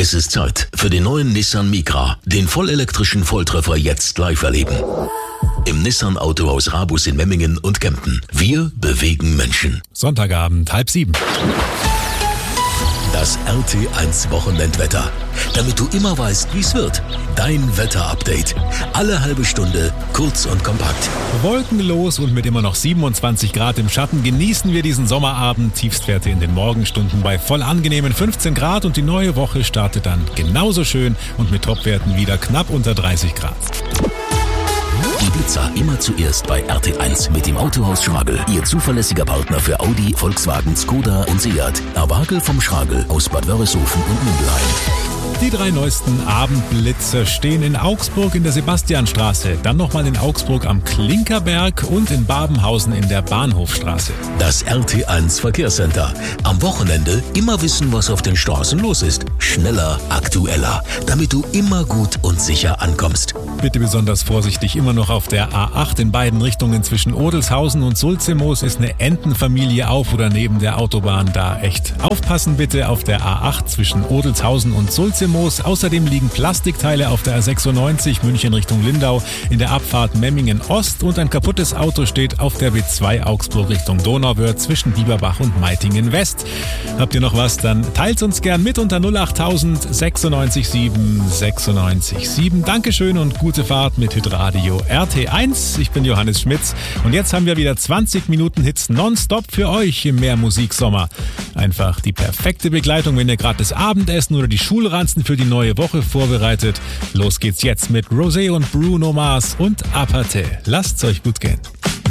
Es ist Zeit für den neuen Nissan Micra, den vollelektrischen Volltreffer jetzt live erleben. Im Nissan Autohaus Rabus in Memmingen und Kempten. Wir bewegen Menschen. Sonntagabend, 6:30. Das RT1 Wochenendwetter. Damit du immer weißt, wie es wird. Dein Wetterupdate. Alle halbe Stunde, kurz und kompakt. Wolkenlos und mit immer noch 27 Grad im Schatten genießen wir diesen Sommerabend. Tiefstwerte in den Morgenstunden bei voll angenehmen 15 Grad und die neue Woche startet dann genauso schön und mit Topwerten wieder knapp unter 30 Grad. Die Blitzer immer zuerst bei RT1 mit dem Autohaus Schragel. Ihr zuverlässiger Partner für Audi, Volkswagen, Skoda und Seat. Erwagel vom Schragel aus Bad Wörishofen und Mindelheim. Die 3 neuesten Abendblitzer stehen in Augsburg in der Sebastianstraße, dann nochmal in Augsburg am Klinkerberg und in Babenhausen in der Bahnhofstraße. Das RT1 Verkehrscenter. Am Wochenende immer wissen, was auf den Straßen los ist. Schneller, aktueller, damit du immer gut und sicher ankommst. Bitte besonders vorsichtig, immer noch auf der A8 in beiden Richtungen zwischen Odelshausen und Sulzimoos ist eine Entenfamilie auf oder neben der Autobahn. Da echt aufpassen bitte auf der A8 zwischen Odelshausen und Sulzimoos. Außerdem liegen Plastikteile auf der A96 München Richtung Lindau in der Abfahrt Memmingen Ost und ein kaputtes Auto steht auf der B2 Augsburg Richtung Donauwörth zwischen Bieberbach und Meitingen West. Habt ihr noch was, dann teilt uns gern mit unter 08000 96 7 96 7. Dankeschön und gute Fahrt mit Hitradio RT1. Ich bin Johannes Schmitz und jetzt haben wir wieder 20 Minuten Hits nonstop für euch im Mehrmusiksommer. Einfach die perfekte Begleitung, wenn ihr gerade das Abendessen oder die Schulranzen für die neue Woche vorbereitet. Los geht's jetzt mit Rosé und Bruno Mars und Apathy. Lasst's euch gut gehen.